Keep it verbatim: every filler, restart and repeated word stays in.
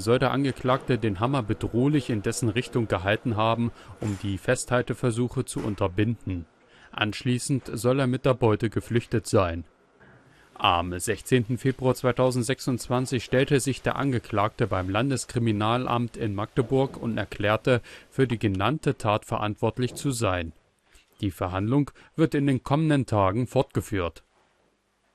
soll der Angeklagte den Hammer bedrohlich in dessen Richtung gehalten haben, um die Festhalteversuche zu unterbinden. Anschließend soll er mit der Beute geflüchtet sein. Am sechzehnten Februar zweitausendsechsundzwanzig stellte sich der Angeklagte beim Landeskriminalamt in Magdeburg und erklärte, für die genannte Tat verantwortlich zu sein. Die Verhandlung wird in den kommenden Tagen fortgeführt.